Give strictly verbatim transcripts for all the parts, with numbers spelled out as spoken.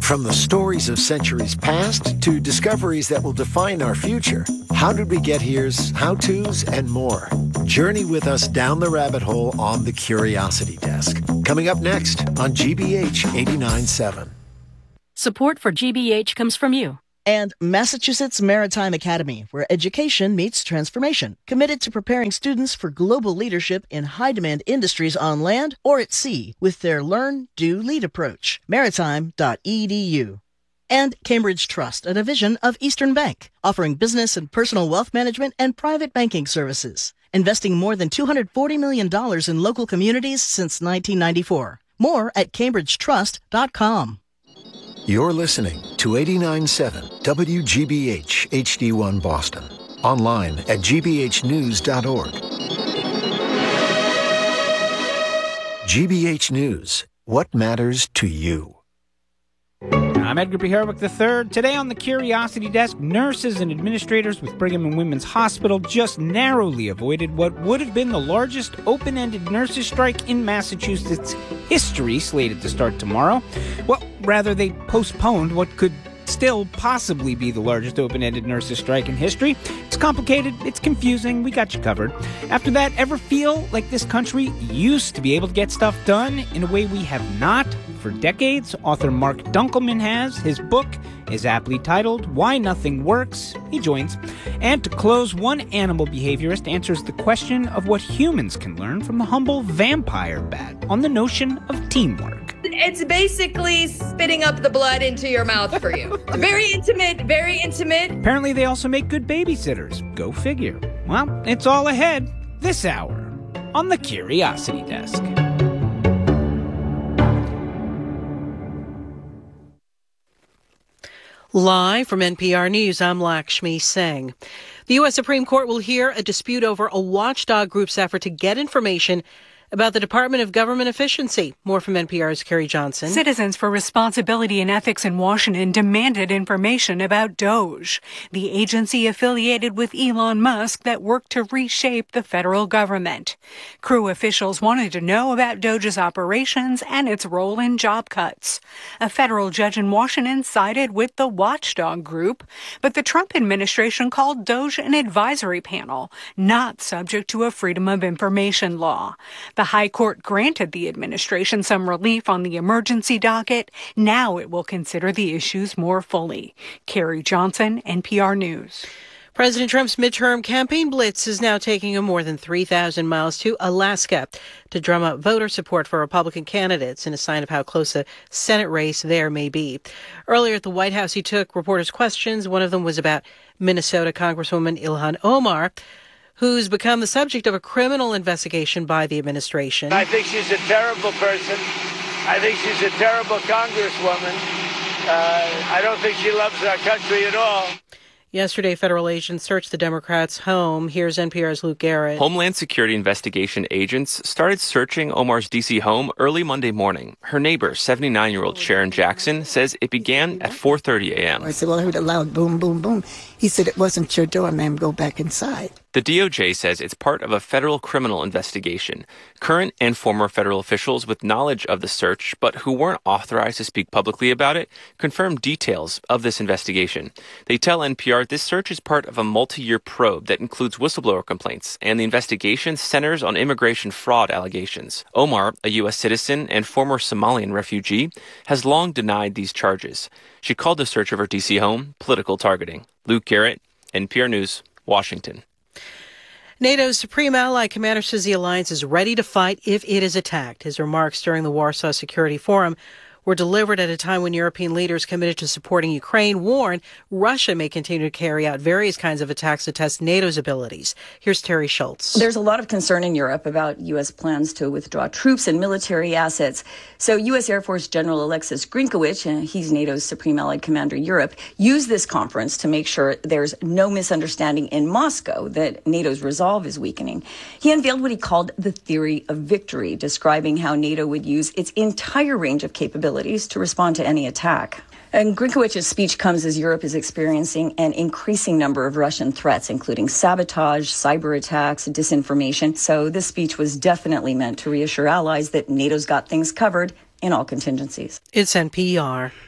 From the stories of centuries past to discoveries that will define our future, How Did We Get Here's how-tos and more. Journey with us down the rabbit hole on the Curiosity Desk. Coming up next on G B H eighty-nine point seven. Support for G B H comes from you. And Massachusetts Maritime Academy, where education meets transformation. Committed to preparing students for global leadership in high-demand industries on land or at sea with their Learn, Do, Lead approach. maritime dot e d u. And Cambridge Trust, a division of Eastern Bank, offering business and personal wealth management and private banking services. Investing more than two hundred forty million dollars in local communities since nineteen ninety-four. More at cambridge trust dot com. You're listening to eighty-nine point seven W G B H H D one Boston. Online at g b h news dot org. G B H News. What matters to you? I'm Edgar P. Herwick the third. Today on the Curiosity Desk, nurses and administrators with Brigham and Women's Hospital just narrowly avoided what would have been the largest open-ended nurses' strike in Massachusetts history, slated to start tomorrow. Well, rather, they postponed what could still possibly be the largest open-ended nurses' strike in history. It's complicated, it's confusing, we got you covered. After that, ever feel like this country used to be able to get stuff done in a way we have not for decades? Author Mark Dunkelman has. His book is aptly titled Why Nothing Works. He joins. And to close, one animal behaviorist answers the question of what humans can learn from the humble vampire bat on the notion of teamwork. It's basically spitting up the blood into your mouth for you. Very intimate, very intimate. Apparently they also make good babysitters. Go figure. Well, it's all ahead this hour on the Curiosity Desk. Live from N P R News, I'm Lakshmi Singh. The U S Supreme Court will hear a dispute over a watchdog group's effort to get information about the Department of Government Efficiency. More from N P R's Carrie Johnson. Citizens for Responsibility and Ethics in Washington demanded information about Doge, the agency affiliated with Elon Musk that worked to reshape the federal government. Crew officials wanted to know about Doge's operations and its role in job cuts. A federal judge in Washington sided with the watchdog group, but the Trump administration called Doge an advisory panel, not subject to a Freedom of Information law. The High Court granted the administration some relief on the emergency docket. Now it will consider the issues more fully. Carrie Johnson, N P R News. President Trump's midterm campaign blitz is now taking him more than three thousand miles to Alaska to drum up voter support for Republican candidates in a sign of how close a Senate race there may be. Earlier at the White House, he took reporters' questions. One of them was about Minnesota Congresswoman Ilhan Omar, who's become the subject of a criminal investigation by the administration. I think she's a terrible person. I think she's a terrible congresswoman. Uh, I don't think she loves our country at all. Yesterday, federal agents searched the Democrats' home. Here's N P R's Luke Garrett. Homeland Security investigation agents started searching Omar's D C home early Monday morning. Her neighbor, seventy-nine-year-old Sharon Jackson, says it began at four thirty a.m. I said, well, I heard a loud boom, boom, boom. He said, it wasn't your door, ma'am. Go back inside. The D O J says it's part of a federal criminal investigation. Current and former federal officials with knowledge of the search, but who weren't authorized to speak publicly about it, confirmed details of this investigation. They tell N P R this search is part of a multi-year probe that includes whistleblower complaints, and the investigation centers on immigration fraud allegations. Omar, a U S citizen and former Somalian refugee, has long denied these charges. She called the search of her D C home political targeting. Luke Garrett, N P R News, Washington. NATO's Supreme Allied Commander says the alliance is ready to fight if it is attacked. His remarks during the Warsaw Security Forum were delivered at a time when European leaders committed to supporting Ukraine warn Russia may continue to carry out various kinds of attacks to test NATO's abilities. Here's Terry Schultz. There's a lot of concern in Europe about U S plans to withdraw troops and military assets. So U S Air Force General Alexis Grinkowicz, and he's NATO's Supreme Allied Commander Europe, used this conference to make sure there's no misunderstanding in Moscow that NATO's resolve is weakening. He unveiled what he called the theory of victory, describing how NATO would use its entire range of capabilities to respond to any attack. And Grinkowicz's speech comes as Europe is experiencing an increasing number of Russian threats, including sabotage, cyber attacks, disinformation. So this speech was definitely meant to reassure allies that NATO's got things covered in all contingencies. It's N P R.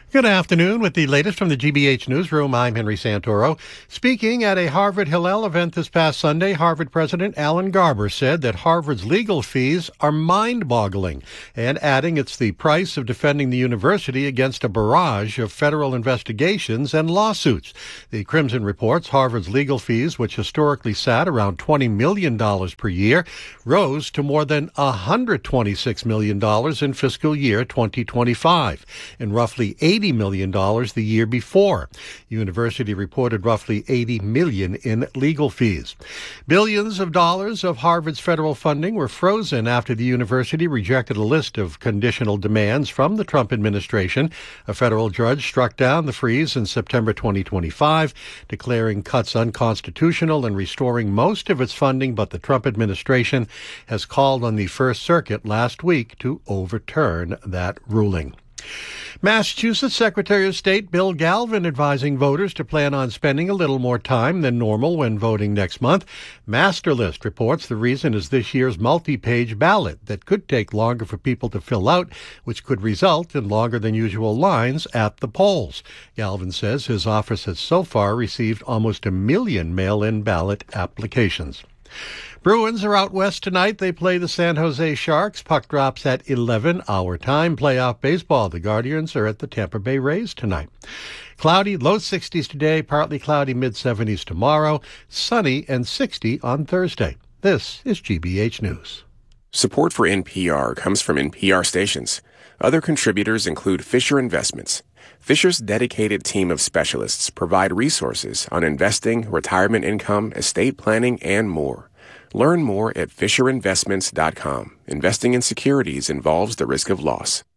Good afternoon. With the latest from the G B H Newsroom, I'm Henry Santoro. Speaking at a Harvard Hillel event this past Sunday, Harvard President Alan Garber said that Harvard's legal fees are mind-boggling, and adding it's the price of defending the university against a barrage of federal investigations and lawsuits. The Crimson reports Harvard's legal fees, which historically sat around twenty million dollars per year, rose to more than one hundred twenty-six million dollars in fiscal year twenty twenty-five, and roughly eighty million dollars the year before. University reported roughly eighty million dollars in legal fees. Billions of dollars of Harvard's federal funding were frozen after the university rejected a list of conditional demands from the Trump administration. A federal judge struck down the freeze in September twenty twenty-five, declaring cuts unconstitutional and restoring most of its funding, but the Trump administration has called on the First Circuit last week to overturn that ruling. Massachusetts Secretary of State Bill Galvin advising voters to plan on spending a little more time than normal when voting next month. Masterlist reports the reason is this year's multi-page ballot that could take longer for people to fill out, which could result in longer than usual lines at the polls. Galvin says his office has so far received almost a million mail-in ballot applications. Bruins are out west tonight. They play the San Jose Sharks. Puck drops at eleven our time. Playoff baseball. The Guardians are at the Tampa Bay Rays tonight. Cloudy, low sixties today, partly cloudy, mid seventies tomorrow, sunny and sixty on Thursday. This is G B H News. Support for N P R comes from N P R stations. Other contributors include Fisher Investments. Fisher's dedicated team of specialists provide resources on investing, retirement income, estate planning, and more. Learn more at fisher investments dot com. Investing in securities involves the risk of loss.